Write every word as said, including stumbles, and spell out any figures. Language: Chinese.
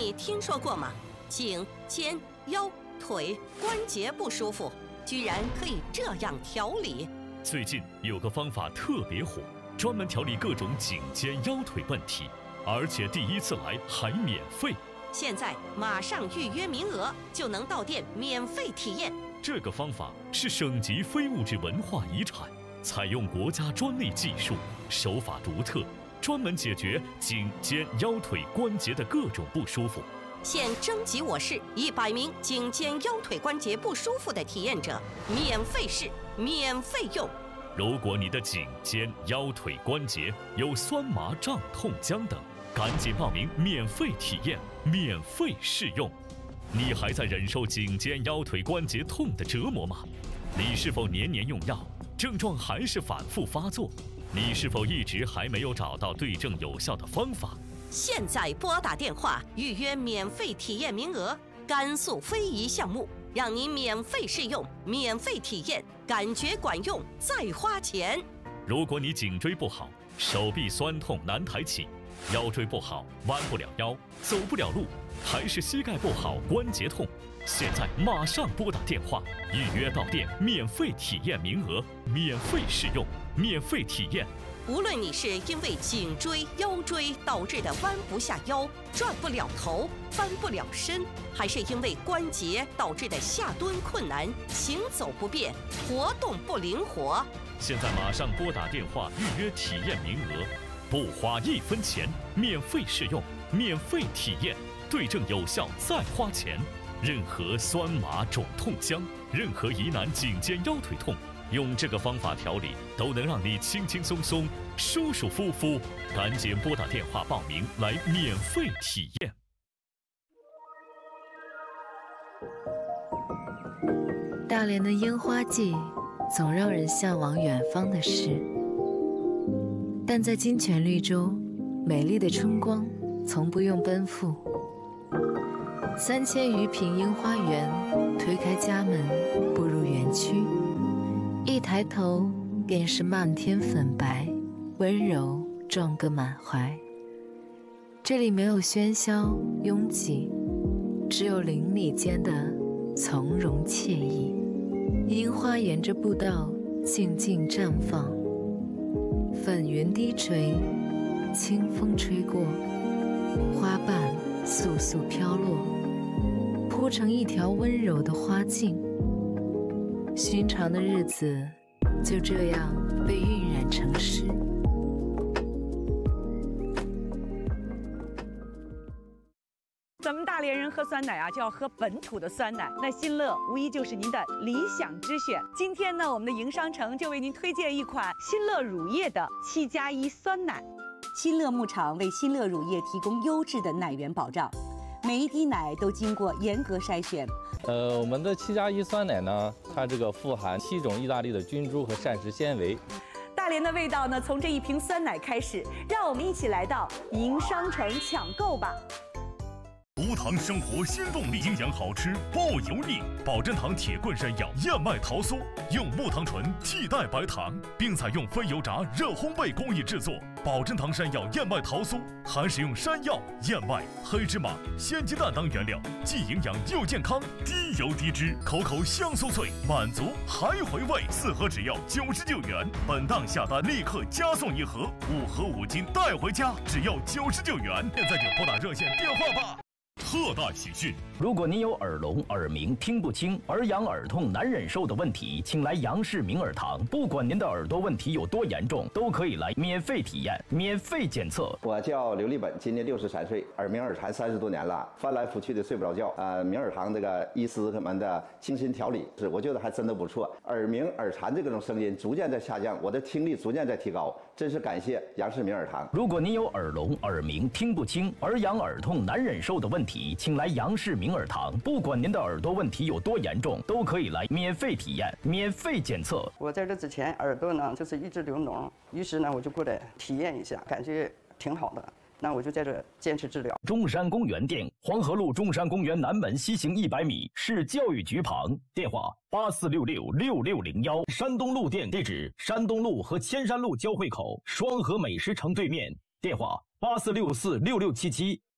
你听说过吗？颈、肩、腰、腿关节不舒服，居然可以这样调理。 最近有个方法特别火，专门调理各种颈肩腰腿问题，而且第一次来还免费。 现在马上预约名额，就能到店免费体验。 这个方法是省级非物质文化遗产，采用国家专利技术，手法独特，专门解决颈肩腰腿关节的各种不舒服。 现征集我市一百名颈肩腰腿关节不舒服的体验者，免费试，免费用。 如果你的颈肩腰腿关节有酸麻胀痛僵等，赶紧报名免费体验，免费试用。你还在忍受颈肩腰腿关节痛的折磨吗？你是否年年用药，症状还是反复发作？你是否一直还没有找到对症有效的方法？ 现在拨打电话预约免费体验名额，甘肃非遗项目，让你免费试用，免费体验，感觉管用再花钱。 如果你颈椎不好，手臂酸痛难抬起，腰椎不好弯不了腰，走不了路，还是膝盖不好关节痛，现在马上拨打电话预约到店，免费体验名额，免费试用，免费体验。 无论你是因为颈椎、腰椎导致的弯不下腰、转不了头、翻不了身，还是因为关节导致的下蹲困难、行走不便、活动不灵活， 现在马上拨打电话预约体验名额，不花一分钱，免费试用，免费体验，对症有效再花钱。任何酸麻肿痛僵，任何疑难颈肩腰腿痛，用这个方法调理，都能让你轻轻松松、舒舒服服。赶紧拨打电话报名来免费体验。 大连的烟花季总让人向往远方的诗，但在金泉绿洲，美丽的春光从不用奔赴。三千余平樱花园，推开家门步入园区，一抬头便是漫天粉白，温柔壮个满怀。这里没有喧嚣拥挤，只有邻里间的从容惬意。樱花沿着步道静静绽放，粉云低垂，清风吹过，花瓣簌簌飘落，铺成一条温柔的花径。寻常的日子就这样被晕染成诗。 咱们大连人喝酸奶啊，就要喝本土的酸奶。那新乐无疑就是您的理想之选。今天呢，我们的营商城就为您推荐一款新乐乳业的七加一酸奶。新乐牧场为新乐乳业提供优质的奶源保障，每一滴奶都经过严格筛选。 呃，我们的七加一酸奶呢，它这个富含七种意大利的菌株和膳食纤维。 大连的味道呢，从这一瓶酸奶开始，让我们一起来到营商城抢购吧。 无糖生活新动力，营养好吃不油腻。保真堂铁棍山药燕麦桃酥，用木糖醇替代白糖，并采用非油炸热烘焙工艺制作。保真堂山药燕麦桃酥还使用山药、燕麦、黑芝麻、鲜鸡蛋等原料，既营养又健康，低油低脂，口口香酥脆，满足还回味。四盒只要九十九元，本档下单立刻加送一盒，五盒五斤带回家，只要九十九元。现在就拨打热线电话吧。特大喜讯！ 如果您有耳聋、耳鸣、听不清、耳痒、耳痛难忍受的问题，请来杨氏明耳堂。不管您的耳朵问题有多严重，都可以来免费体验、免费检测。 我叫刘立本，今年六十三岁，耳鸣耳馋三十多年了，翻来覆去的睡不着觉。呃，明耳堂这个医师们的精心调理，是我觉得还真的不错。耳鸣耳馋这种声音逐渐在下降，我的听力逐渐在提高，真是感谢杨氏明耳堂。 如果您有耳聋、耳鸣、听不清、耳痒、耳痛难忍受的问题，请来杨氏明耳堂。不管您的耳朵问题有多严重，都可以来免费体验、免费检测。 我在这之前耳朵呢就是一直流脓，于是呢我就过来体验一下，感觉挺好的。那我就在这坚持治疗。 中山公园店，黄河路中山公园南门西行一百米，市教育局旁，电话八四六六六六零幺。山东路店地址：山东路和千山路交汇口双河美食城对面，电话八四六四六六七七。